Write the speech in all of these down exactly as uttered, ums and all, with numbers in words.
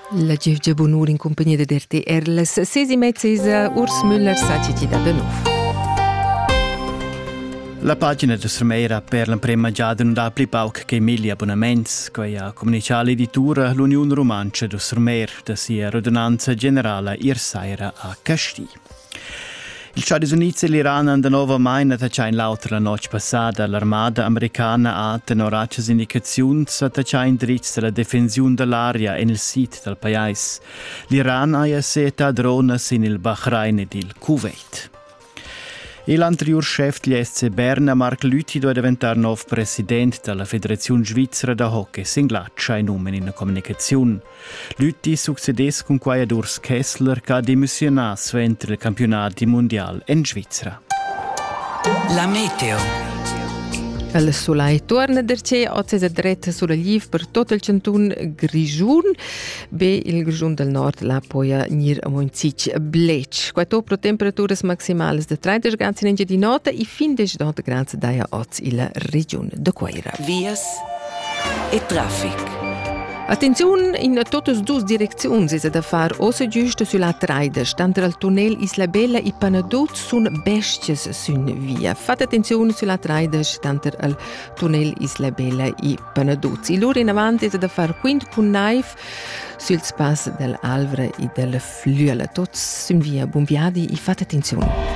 La Gevgia Bonur in compagnia di R T R. Les sesi mezzesa Urs Müller saci da de nuov. La pagina de Surmeira per l'emprema già denundato pauc che mille abbonaments, che ha comunicato l'editura l'Unione Romancia de Surmeir, da sia radunanza generale Irsaira a Casti. Il Stati Uniti e l'Iran hanno di nuovo mai attaccato in l'autra la notte passata. L'armata americana ha tenuto indicazioni su attaccato in diritto della difensione dell'aria e nel sito del paese. L'Iran ha assetato droni in il Bahrain e il Kuwait. E l'anterior chef degli S C Berna, Marc Lüthi, deve diventare nuovo presidente della Federazione Svizzera da Hockey Singlaccia in nome in comunicazione. Lüthi succedesse con quai ad Urs Kessler che ha demissionato entro il campionato mondiale in Svizzera. La meteo. Il sole torna derce, oggi è dretto sulla liv per tutto il cantun Grigiun, be il Grigiun del Nord la poi a nir a Monzic Blec. Quattro pro temperaturas maximales de tredici gradi in di notte e fin de dodici gradi daia oggi il regione de Queira. Vias e traffic. Attenzione, in tutte e due direzioni è da fare ossa giusto sulla traida, tanto il tunnel Isla Bella e Panadot sono bestie su via. Fate attenzione sulla traida, tanto il tunnel Isla Bella e Panadot. E loro in avanti è da fare quindi con naif sul spazio dell'Alvra e del Flüela. Tutti su via, buon viadi e fate attenzione.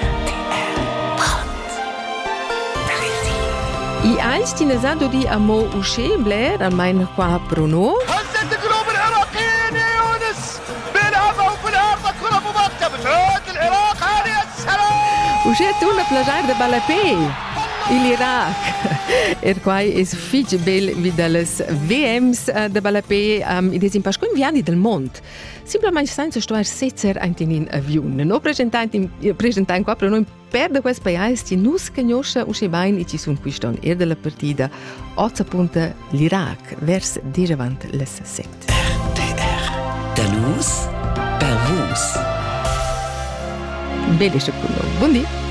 I eins die nazado di amo ushe Blair al mein qua Bruno. هزت قلوب العراقيين يا يونس بينها وفي الارض كره ممكنه بتهد العراق هذه السلام. Ushe tuna plagiar de Balapé. L'Iraq. Er quai es fich bel vidales V Ms de Balapé um, in desin pasco inviani del mond. Simplemente senza stoar setzer in avion. No presentanti presentan qua per noi per de quest paese ti nus cagnoscia usce bain e ci sun quiston er della partita otto punta l'Iraq vers direvant les set. R T R. Da nus per vus. Belle scioccolò. Buon dì.